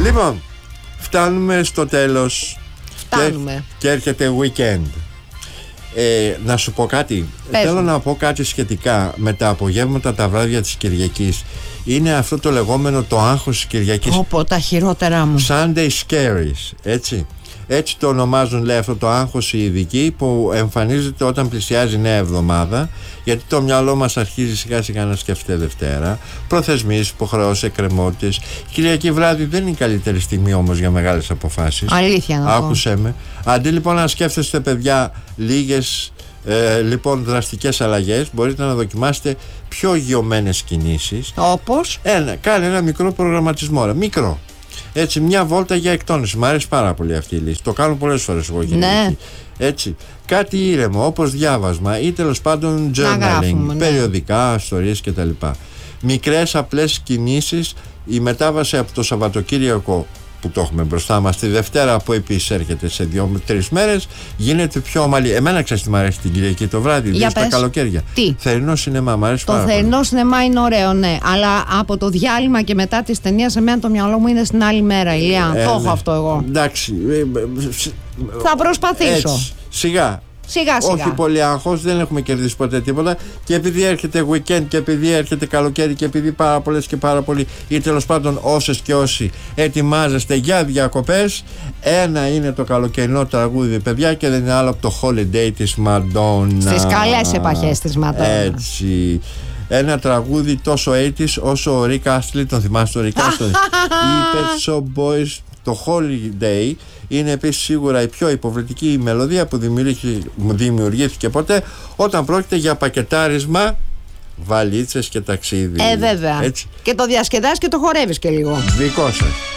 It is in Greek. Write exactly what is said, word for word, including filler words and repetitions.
Λοιπόν, φτάνουμε στο τέλος. Φτάνουμε. Και, και έρχεται weekend. Ε, να σου πω κάτι. Πες. Θέλω να πω κάτι σχετικά με τα απογεύματα, τα βράδια της Κυριακής. Είναι αυτό το λεγόμενο το άγχος της Κυριακής. Όπο, τα χειρότερά μου. Sunday scaries, έτσι. Έτσι το ονομάζουν, λέει, αυτό το άγχος οι ειδικοί, που εμφανίζεται όταν πλησιάζει νέα εβδομάδα, γιατί το μυαλό μας αρχίζει σιγά σιγά να σκέφτεται Δευτέρα, προθεσμίες, υποχρεώσεις, εκκρεμότητες. Κυριακή βράδυ δεν είναι η καλύτερη στιγμή όμως για μεγάλες αποφάσεις. Αλήθεια να πω. Άκουσέ με. Αντί λοιπόν να σκέφτεστε, παιδιά, λίγες ε, λοιπόν δραστικές αλλαγές, μπορείτε να δοκιμάσετε πιο γιωμένες κινήσεις. Όπως? Ένα, κάνε ένα μικρό προγραμματισμό, ρε, μικρό. Έτσι, μια βόλτα για εκτόνωση. Μ' αρέσει πάρα πολύ αυτή η λύση. Το κάνω πολλές φορές εγώ. Ναι. Έτσι. Κάτι ήρεμο, όπως διάβασμα ή τέλος πάντων journaling, γράφουμε, ναι. περιοδικά, ιστορίες κτλ. Μικρές απλές κινήσεις. Η μετάβαση από το Σαββατοκύριακο που το έχουμε μπροστά μας τη Δευτέρα, που επίσης έρχεται σε δύο με τρεις μέρες, γίνεται πιο ομαλή. Εμένα ξέρεις τι μ' αρέσει την Κυριακή το βράδυ, δηλαδή τα καλοκαίρια. Τι? Θερινό σινεμά, μ' αρέσει Το πάρα πολύ. θερινό σινεμά είναι ωραίο, ναι. Αλλά από το διάλειμμα και μετά τη ταινία, εμένα το μυαλό μου είναι στην άλλη μέρα, Ηλία. Ε, το έχω ναι. αυτό εγώ. Εντάξει. ε, ε, Θα προσπαθήσω. Έτσι, σιγά. Σιγά σιγά. Όχι πολύ άγχος, δεν έχουμε κερδίσει ποτέ τίποτα. Και επειδή έρχεται weekend και επειδή έρχεται καλοκαίρι και επειδή πάρα πολλές και πάρα πολλοί, ή τέλος πάντων όσες και όσοι ετοιμάζεστε για διακοπές, ένα είναι το καλοκαιρινό τραγούδι, παιδιά, και δεν είναι άλλο από το Holiday της Madonna. Στις καλές επαχές της Madonna. Έτσι. Ένα τραγούδι τόσο ογδόντα όσο ο Rick Astley, τον θυμάστε τον Rick Astley? Οι Pet Shop Boys. Το Holiday είναι επίσης σίγουρα η πιο υποβλητική μελωδία που δημιουργήθηκε ποτέ, όταν πρόκειται για πακετάρισμα, βαλίτσες και ταξίδι. Ε, βέβαια. Έτσι. Και το διασκεδάζεις και το χορεύεις και λίγο. Δικό σας.